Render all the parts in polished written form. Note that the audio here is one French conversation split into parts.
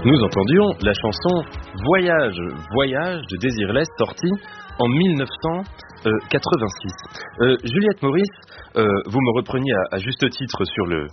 Nous entendions la chanson Voyage, Voyage de Désirless, sortie en 1986. Juliette Maurice, vous me repreniez à juste titre sur le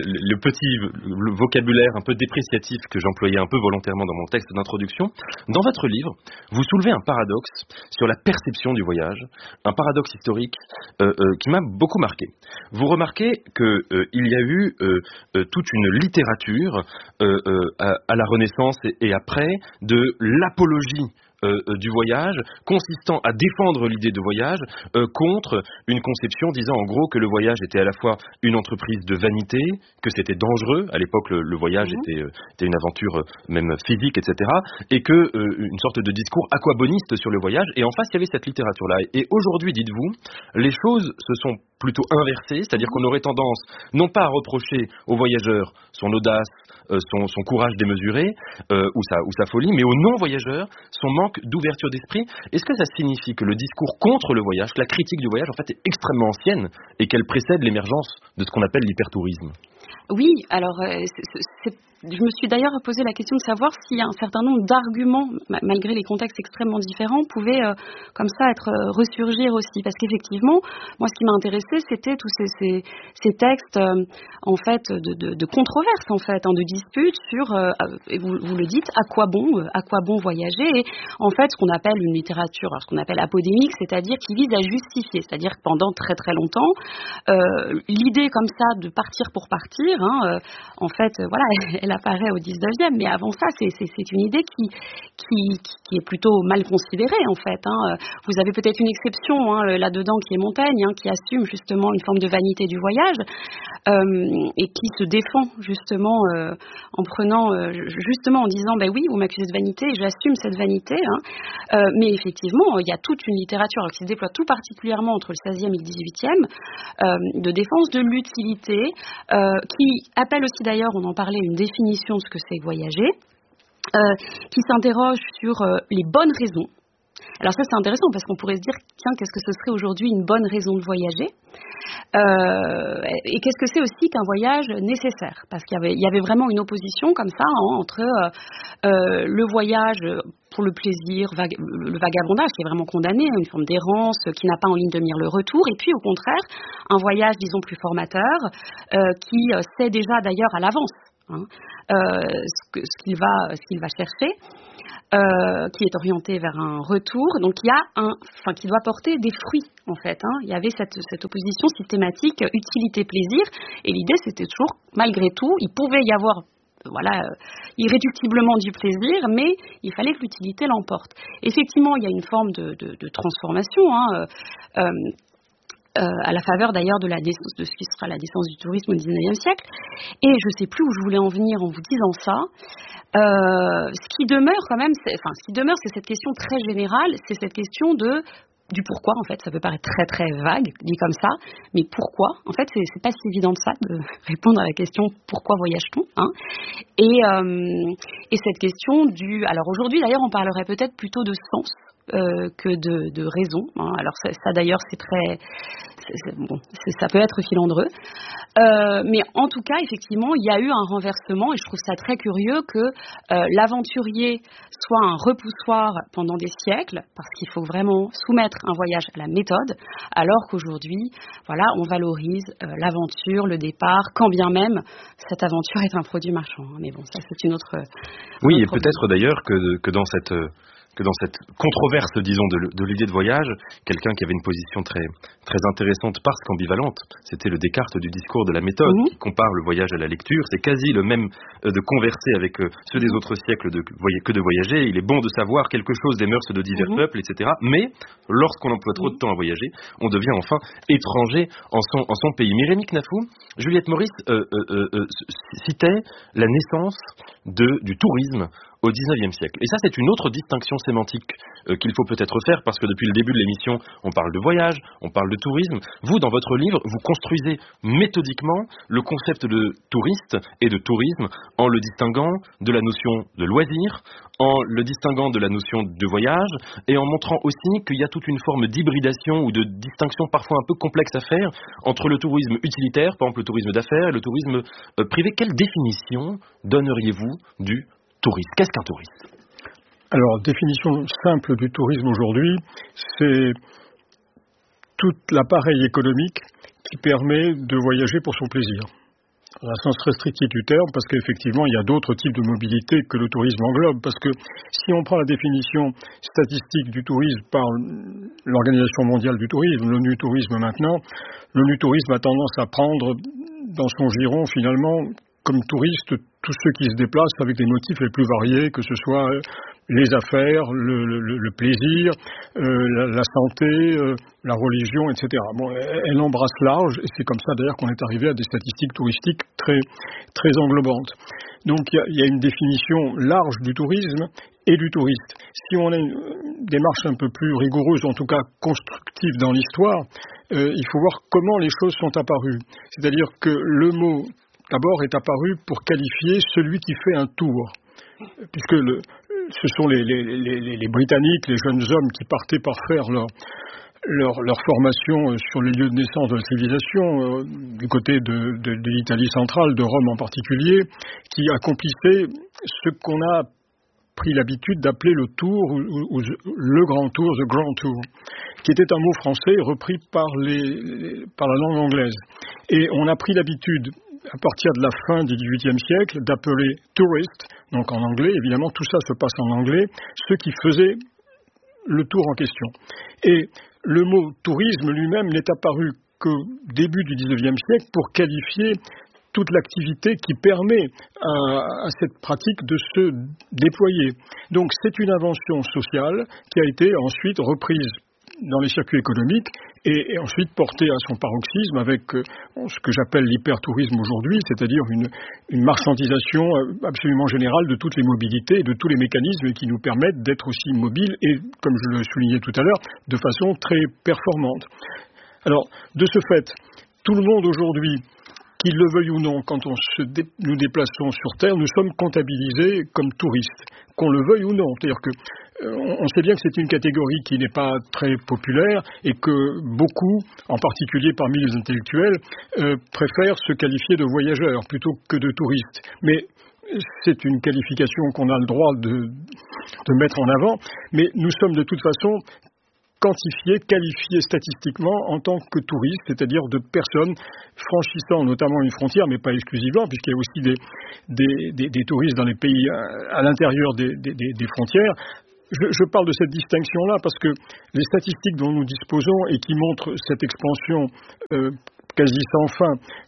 vocabulaire un peu dépréciatif que j'employais un peu volontairement dans mon texte d'introduction. Dans votre livre, vous soulevez un paradoxe sur la perception du voyage, un paradoxe historique qui m'a beaucoup marqué. Vous remarquez qu'il y a eu toute une littérature à la Renaissance et après de l'apologie du voyage, consistant à défendre l'idée de voyage contre une conception disant en gros que le voyage était à la fois une entreprise de vanité, que c'était dangereux, à l'époque le voyage était une aventure même physique, etc., et que une sorte de discours aquaboniste sur le voyage, et en face il y avait cette littérature-là. Et aujourd'hui, dites-vous, les choses se sont plutôt inversées, c'est-à-dire qu'on aurait tendance non pas à reprocher aux voyageurs son audace, son courage démesuré ou sa folie, mais aux non-voyageurs son manque d'ouverture d'esprit. Est-ce que ça signifie que le discours contre le voyage, la critique du voyage, en fait, est extrêmement ancienne et qu'elle précède l'émergence de ce qu'on appelle l'hypertourisme ? Oui, alors je me suis d'ailleurs posé la question de savoir si un certain nombre d'arguments, malgré les contextes extrêmement différents, pouvaient comme ça être ressurgir aussi. Parce qu'effectivement, moi ce qui m'a intéressé, c'était tous ces textes en fait de controverses, en fait, de disputes sur, et vous le dites, à quoi bon voyager, et en fait ce qu'on appelle une littérature, ce qu'on appelle apodémique, c'est-à-dire qui vise à justifier, c'est-à-dire que pendant très très longtemps, l'idée comme ça de partir pour partir, en fait, voilà, elle apparaît au 19e, mais avant ça, c'est une idée qui est plutôt mal considérée, en fait. Vous avez peut-être une exception là-dedans, qui est Montaigne, qui assume justement une forme de vanité du voyage, et qui se défend justement en prenant, justement en disant, ben oui, vous m'accusez de vanité, et j'assume cette vanité, mais effectivement, il y a toute une littérature qui se déploie tout particulièrement entre le 16e et le 18e, de défense de l'utilité, qui appelle aussi d'ailleurs, on en parlait, une définition de ce que c'est que voyager, qui s'interroge sur les bonnes raisons. Alors ça c'est intéressant parce qu'on pourrait se dire, tiens, qu'est-ce que ce serait aujourd'hui une bonne raison de voyager, et qu'est-ce que c'est aussi qu'un voyage nécessaire, parce qu'il y avait vraiment une opposition comme ça entre le voyage pour le plaisir, le vagabondage qui est vraiment condamné, une forme d'errance qui n'a pas en ligne de mire le retour, et puis au contraire un voyage, disons, plus formateur, qui sait déjà d'ailleurs à l'avance ce qu'il va chercher, qui est orienté vers un retour, donc qui doit porter des fruits, en fait. Il y avait cette opposition systématique utilité-plaisir, et l'idée c'était toujours, malgré tout, il pouvait y avoir irréductiblement du plaisir, mais il fallait que l'utilité l'emporte. Effectivement, il y a une forme de transformation, à la faveur d'ailleurs de ce qui sera la naissance du tourisme au XIXe siècle. Et je ne sais plus où je voulais en venir en vous disant ça. Ce qui demeure quand même, c'est cette question très générale, c'est cette question du pourquoi, en fait. Ça peut paraître très très vague dit comme ça, mais pourquoi, en fait, c'est pas si évident de ça de répondre à la question pourquoi voyage-t-on, et cette question alors aujourd'hui d'ailleurs on parlerait peut-être plutôt de sens que de raison, alors ça d'ailleurs c'est très ça peut être filandreux, mais en tout cas effectivement il y a eu un renversement, et je trouve ça très curieux que l'aventurier soit un repoussoir pendant des siècles, parce qu'il faut vraiment soumettre un voyage à la méthode, alors qu'aujourd'hui voilà, on valorise l'aventure, le départ, quand bien même cette aventure est un produit marchand, mais bon, ça c'est une autre oui, et peut-être d'ailleurs que dans cette controverse, disons, de l'idée de voyage, quelqu'un qui avait une position très, très intéressante parce qu'ambivalente, c'était le Descartes du discours de la méthode, qui compare le voyage à la lecture. C'est quasi le même de converser avec ceux des autres siècles que de voyager. Il est bon de savoir quelque chose des mœurs de divers peuples, etc. Mais lorsqu'on emploie trop de temps à voyager, on devient enfin étranger en son pays. Myrémy Knafou, Juliette Maurice citait la naissance du tourisme au XIXe siècle. Et ça, c'est une autre distinction sémantique qu'il faut peut-être faire, parce que depuis le début de l'émission, on parle de voyage, on parle de tourisme. Vous, dans votre livre, vous construisez méthodiquement le concept de touriste et de tourisme en le distinguant de la notion de loisir, en le distinguant de la notion de voyage, et en montrant aussi qu'il y a toute une forme d'hybridation ou de distinction parfois un peu complexe à faire entre le tourisme utilitaire, par exemple le tourisme d'affaires, et le tourisme privé. Quelle définition donneriez-vous du touriste. Qu'est-ce qu'un touriste ? Alors, définition simple du tourisme aujourd'hui, c'est tout l'appareil économique qui permet de voyager pour son plaisir. Dans un sens restrictif du terme, parce qu'effectivement, il y a d'autres types de mobilité que le tourisme englobe. Parce que si on prend la définition statistique du tourisme par l'Organisation mondiale du tourisme, l'ONU Tourisme maintenant, l'ONU Tourisme a tendance à prendre dans son giron, finalement, comme touristes, tous ceux qui se déplacent avec des motifs les plus variés, que ce soit les affaires, le plaisir, la santé, la religion, etc. Bon, elle embrasse large, et c'est comme ça d'ailleurs qu'on est arrivé à des statistiques touristiques très, très englobantes. Donc il y a une définition large du tourisme et du touriste. Si on a une démarche un peu plus rigoureuse, en tout cas constructive dans l'histoire, il faut voir comment les choses sont apparues. C'est-à-dire que le mot, d'abord, est apparu pour qualifier celui qui fait un tour, puisque ce sont les Britanniques, les jeunes hommes qui partaient par faire leur formation sur les lieux de naissance de la civilisation, du côté de l'Italie centrale, de Rome en particulier, qui accomplissaient ce qu'on a pris l'habitude d'appeler le tour, ou le grand tour, the grand tour, qui était un mot français repris par la langue anglaise. Et on a pris l'habitude, à partir de la fin du XVIIIe siècle, d'appeler tourist, donc en anglais, évidemment tout ça se passe en anglais, ceux qui faisaient le tour en question. Et le mot tourisme lui-même n'est apparu qu'au début du XIXe siècle pour qualifier toute l'activité qui permet à cette pratique de se déployer. Donc c'est une invention sociale qui a été ensuite reprise dans les circuits économiques et ensuite portée à son paroxysme avec ce que j'appelle l'hypertourisme aujourd'hui, c'est-à-dire une marchandisation absolument générale de toutes les mobilités et de tous les mécanismes qui nous permettent d'être aussi mobiles et, comme je le soulignais tout à l'heure, de façon très performante. Alors, de ce fait, tout le monde aujourd'hui, qu'il le veuille ou non, quand nous déplaçons sur Terre, nous sommes comptabilisés comme touristes, qu'on le veuille ou non. C'est-à-dire que on sait bien que c'est une catégorie qui n'est pas très populaire et que beaucoup, en particulier parmi les intellectuels, préfèrent se qualifier de voyageurs plutôt que de touristes. Mais c'est une qualification qu'on a le droit de mettre en avant, mais nous sommes de toute façon qualifiés statistiquement en tant que touristes, c'est-à-dire de personnes franchissant notamment une frontière, mais pas exclusivement, puisqu'il y a aussi des touristes dans les pays à l'intérieur des frontières. Je parle de cette distinction-là parce que les statistiques dont nous disposons et qui montrent cette expansion quasi sans fin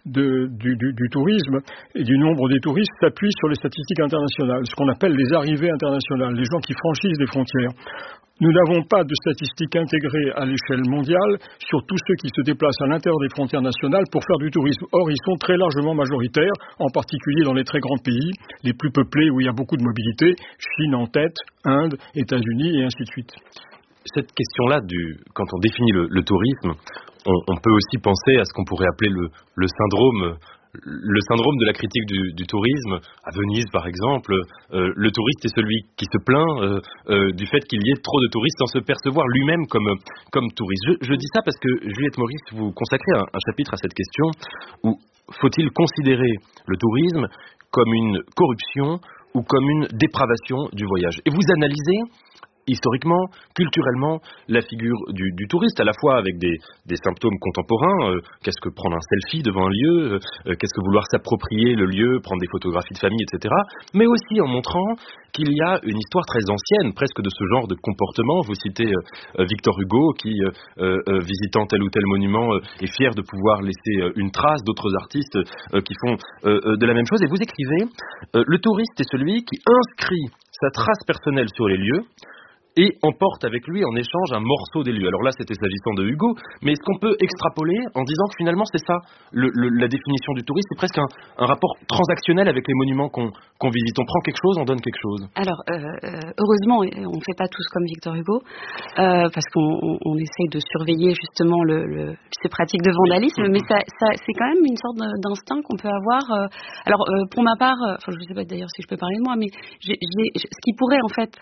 du tourisme et du nombre des touristes s'appuient sur les statistiques internationales, ce qu'on appelle les arrivées internationales, les gens qui franchissent les frontières. Nous n'avons pas de statistiques intégrées à l'échelle mondiale sur tous ceux qui se déplacent à l'intérieur des frontières nationales pour faire du tourisme. Or, ils sont très largement majoritaires, en particulier dans les très grands pays, les plus peuplés où il y a beaucoup de mobilité, Chine en tête, Inde, États-Unis et ainsi de suite. Cette question-là, quand on définit le tourisme, on peut aussi penser à ce qu'on pourrait appeler le syndrome de la critique du tourisme. À Venise, par exemple, le touriste est celui qui se plaint du fait qu'il y ait trop de touristes sans se percevoir lui-même comme touriste. Je dis ça parce que, Juliette Maurice, vous consacrez un chapitre à cette question où faut-il considérer le tourisme comme une corruption ou comme une dépravation du voyage. Et vous analysez historiquement, culturellement, la figure du touriste, à la fois avec des symptômes contemporains, qu'est-ce que prendre un selfie devant un lieu, qu'est-ce que vouloir s'approprier le lieu, prendre des photographies de famille, etc., mais aussi en montrant qu'il y a une histoire très ancienne, presque de ce genre de comportement. Vous citez Victor Hugo, qui, visitant tel ou tel monument, est fier de pouvoir laisser une trace, d'autres artistes qui font de la même chose, et vous écrivez le touriste est celui qui inscrit sa trace personnelle sur les lieux, et emporte avec lui en échange un morceau des lieux. Alors là, c'était s'agissant de Hugo, mais est-ce qu'on peut extrapoler en disant que finalement c'est ça, la définition du tourisme, c'est presque un rapport transactionnel avec les monuments qu'on visite. On prend quelque chose, on donne quelque chose. Alors, heureusement, on ne fait pas tous comme Victor Hugo, parce qu'on essaye de surveiller justement ces pratiques de vandalisme, mais ça, c'est quand même une sorte d'instinct qu'on peut avoir. Alors, pour ma part, je ne sais pas d'ailleurs si je peux parler de moi, mais ce qui pourrait en fait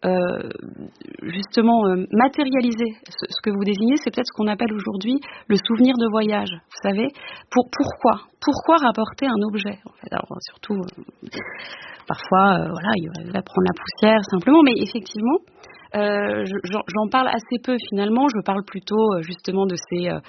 justement matérialiser ce que vous désignez, c'est peut-être ce qu'on appelle aujourd'hui le souvenir de voyage. Vous savez, pourquoi rapporter un objet en fait. Alors surtout parfois, il va prendre la poussière simplement. Mais effectivement, j'en parle assez peu finalement. Je parle plutôt justement de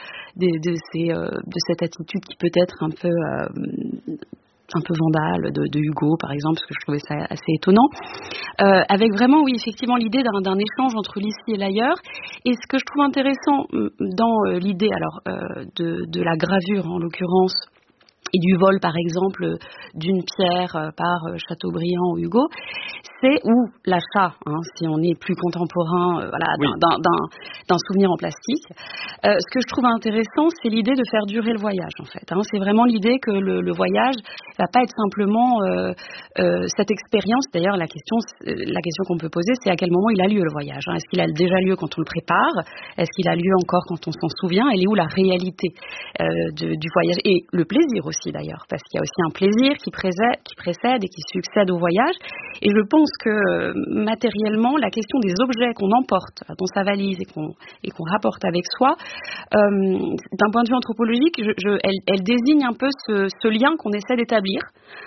cette attitude qui peut être un peu vandale de Hugo, par exemple, parce que je trouvais ça assez étonnant. Avec vraiment, oui, effectivement, l'idée d'un échange entre l'ici et l'ailleurs. Et ce que je trouve intéressant dans l'idée, alors, de la gravure, en l'occurrence, et du vol, par exemple, d'une pierre par Chateaubriand ou Hugo, ou l'achat, si on est plus contemporain, oui. d'un souvenir en plastique. Ce que je trouve intéressant, c'est l'idée de faire durer le voyage, en fait. C'est vraiment l'idée que le voyage va pas être simplement cette expérience. D'ailleurs, la question qu'on peut poser, c'est à quel moment il a lieu le voyage. Est-ce qu'il a déjà lieu quand on le prépare? Est-ce qu'il a lieu encore quand on s'en souvient? Elle est où la réalité du voyage? Et le plaisir aussi, d'ailleurs, parce qu'il y a aussi un plaisir qui précède et qui succède au voyage. Et je pense que matériellement, la question des objets qu'on emporte dans sa valise et qu'on rapporte avec soi, d'un point de vue anthropologique, elle désigne un peu ce lien qu'on essaie d'établir.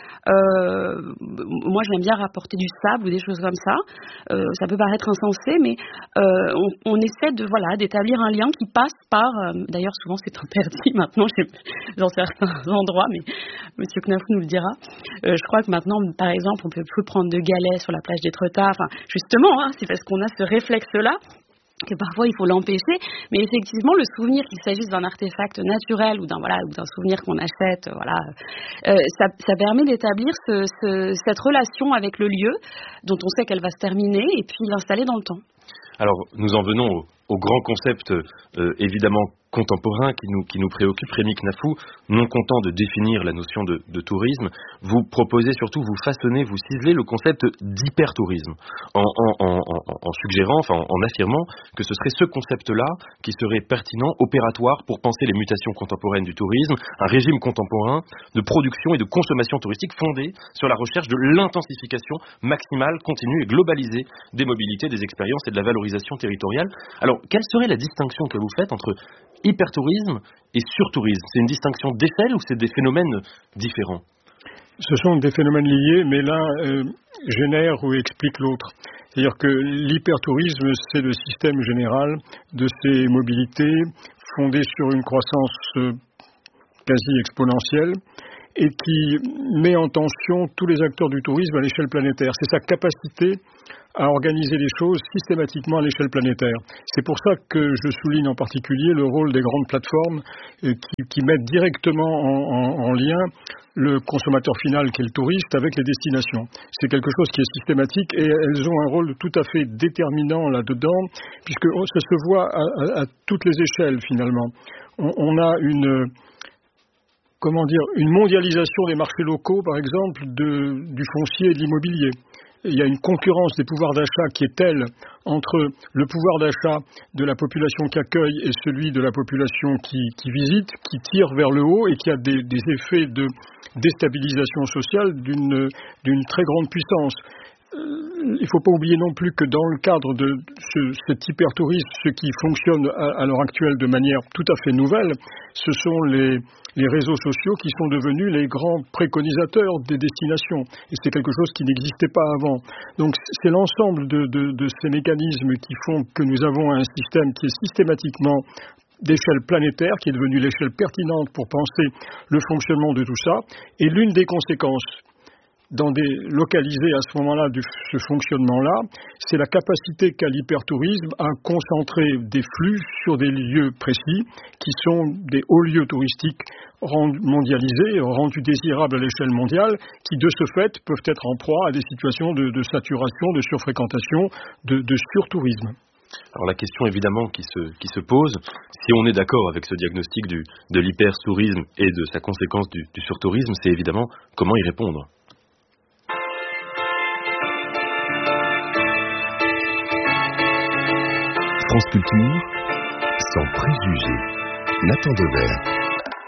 Moi, j'aime bien rapporter du sable ou des choses comme ça. Ça peut paraître insensé, mais on essaie d'établir un lien qui passe par. D'ailleurs, souvent, c'est interdit maintenant dans certains endroits, mais Monsieur Knafou nous le dira. Je crois que maintenant, par exemple, on peut plus prendre de galets sur la plage d'Étretat. Enfin, justement, c'est parce qu'on a ce réflexe-là que parfois il faut l'empêcher, mais effectivement le souvenir, qu'il s'agisse d'un artefact naturel ou d'un souvenir qu'on achète, ça permet d'établir cette relation avec le lieu dont on sait qu'elle va se terminer et puis l'installer dans le temps. Alors nous en venons au grand concept évidemment contemporain qui nous préoccupe, Rémi Knafou. Non content de définir la notion de tourisme, vous proposez surtout, vous façonnez, vous ciselez le concept d'hypertourisme en suggérant, en affirmant que ce serait ce concept-là qui serait pertinent, opératoire pour penser les mutations contemporaines du tourisme, un régime contemporain de production et de consommation touristique fondé sur la recherche de l'intensification maximale, continue et globalisée des mobilités, des expériences et de la valorisation territoriale. Alors, quelle serait la distinction que vous faites entre hypertourisme et surtourisme? C'est une distinction d'échelle ou c'est des phénomènes différents? Ce sont des phénomènes liés, mais l'un génère ou explique l'autre. C'est-à-dire que l'hypertourisme, c'est le système général de ces mobilités fondées sur une croissance quasi exponentielle et qui met en tension tous les acteurs du tourisme à l'échelle planétaire. C'est sa capacité à organiser les choses systématiquement à l'échelle planétaire. C'est pour ça que je souligne en particulier le rôle des grandes plateformes qui mettent directement en lien le consommateur final qui est le touriste avec les destinations. C'est quelque chose qui est systématique et elles ont un rôle tout à fait déterminant là-dedans puisque ça se voit à toutes les échelles finalement. On a une mondialisation des marchés locaux, par exemple, du foncier et de l'immobilier. Il y a une concurrence des pouvoirs d'achat qui est telle entre le pouvoir d'achat de la population qui accueille et celui de la population qui visite, qui tire vers le haut et qui a des effets de déstabilisation sociale d'une très grande puissance. Il ne faut pas oublier non plus que dans le cadre de cet hypertourisme, ce qui fonctionne à l'heure actuelle de manière tout à fait nouvelle, ce sont les réseaux sociaux qui sont devenus les grands préconisateurs des destinations. Et c'est quelque chose qui n'existait pas avant. Donc c'est l'ensemble de ces mécanismes qui font que nous avons un système qui est systématiquement d'échelle planétaire, qui est devenu l'échelle pertinente pour penser le fonctionnement de tout ça. Et l'une des conséquences localisées à ce moment-là de ce fonctionnement-là, c'est la capacité qu'a l'hypertourisme à concentrer des flux sur des lieux précis qui sont des hauts lieux touristiques mondialisés, rendus désirables à l'échelle mondiale, qui de ce fait peuvent être en proie à des situations de saturation, de surfréquentation, de surtourisme. Alors la question évidemment qui se pose, si on est d'accord avec ce diagnostic de l'hypertourisme et de sa conséquence du surtourisme, c'est évidemment comment y répondre. France Culture, sans préjugés. Nathan Dever.